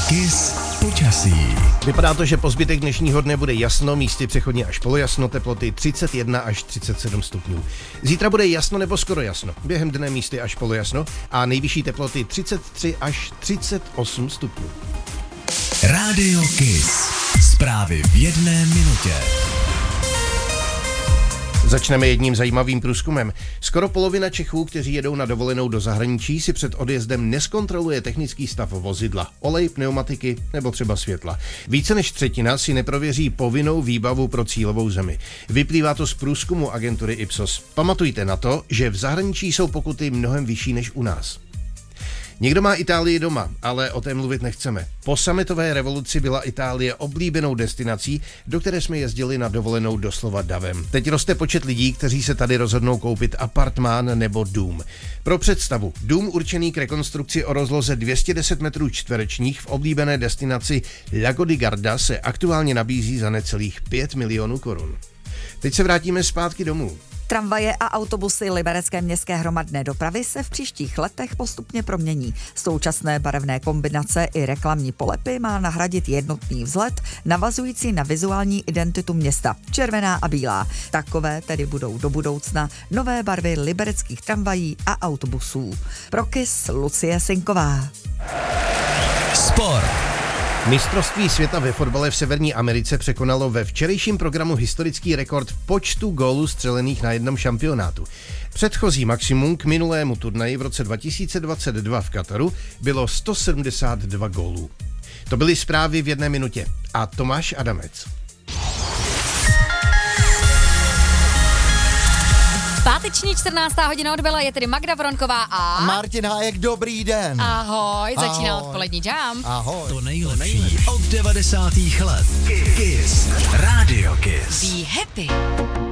KISS počasí. Vypadá to, že po zbytek dnešního dne bude jasno, místy přechodně až polojasno, teploty 31 až 37 stupňů. Zítra bude jasno nebo skoro jasno, během dne místy až polojasno a nejvyšší teploty 33 až 38 stupňů. Rádio KISS. Zprávy v jedné minutě. Začneme jedním zajímavým průzkumem. Skoro polovina Čechů, kteří jedou na dovolenou do zahraničí, si před odjezdem neskontroluje technický stav vozidla, olej, pneumatiky nebo třeba světla. Více než třetina si neprověří povinnou výbavu pro cílovou zemi. Vyplývá to z průzkumu agentury Ipsos. Pamatujte na to, že v zahraničí jsou pokuty mnohem vyšší než u nás. Někdo má Itálii doma, ale o té mluvit nechceme. Po sametové revoluci byla Itálie oblíbenou destinací, do které jsme jezdili na dovolenou doslova davem. Teď roste počet lidí, kteří se tady rozhodnou koupit apartmán nebo dům. Pro představu, dům určený k rekonstrukci o rozloze 210 metrů čtverečních v oblíbené destinaci Lago di Garda se aktuálně nabízí za necelých 5 milionů korun. Teď se vrátíme zpátky domů. Tramvaje a autobusy liberecké městské hromadné dopravy se v příštích letech postupně promění. Současné barevné kombinace i reklamní polepy má nahradit jednotný vzhled, navazující na vizuální identitu města, červená a bílá. Takové tedy budou do budoucna nové barvy libereckých tramvají a autobusů. Pro KISS Lucie Sinková. Sport. Mistrovství světa ve fotbale v Severní Americe překonalo ve včerejším programu historický rekord v počtu gólů střelených na jednom šampionátu. Předchozí maximum k minulému turnaji v roce 2022 v Kataru bylo 172 gólů. To byly zprávy v jedné minutě. A Tomáš Adamec. Páteční 14. hodina odbyla, je tedy Magda Vronková a Martin Hájek, dobrý den. Ahoj, začíná odpolední Jump. Ahoj. To nejlepší od 90. let. KISS. Rádio KISS. Be happy.